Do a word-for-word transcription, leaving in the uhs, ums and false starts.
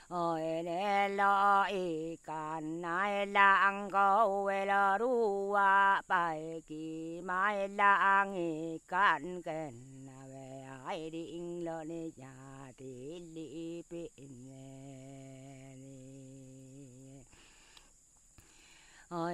ơi nè lo y can nai lang câu về lo ru à bài kỳ mai lang y can kèn về ai đi lo nè nhà đi li pi